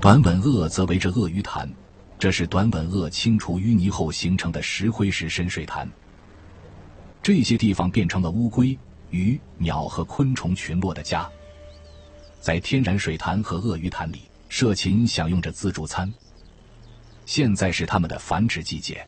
短吻鳄则围着鳄鱼潭，这是短吻鳄清除淤泥后形成的石灰石深水潭。这些地方变成了乌龟、鱼、鸟和昆虫群落的家。在天然水潭和鳄鱼潭里，社禽享用着自助餐。现在是它们的繁殖季节。